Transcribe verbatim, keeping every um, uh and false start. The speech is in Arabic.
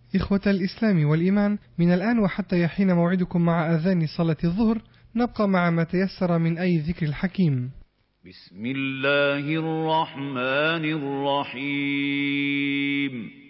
إخوة الإسلام والإيمان، من الآن وحتى يحين موعدكم مع أذان صلاة الظهر نبقى مع ما تيسر من أي ذكر الحكيم. بسم الله الرحمن الرحيم.